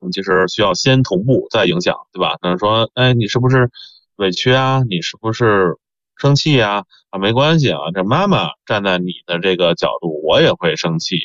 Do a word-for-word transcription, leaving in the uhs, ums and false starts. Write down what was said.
其实需要先同步再影响，对吧？那说，哎，你是不是委屈啊？你是不是生气啊？啊，没关系啊，这妈妈站在你的这个角度，我也会生气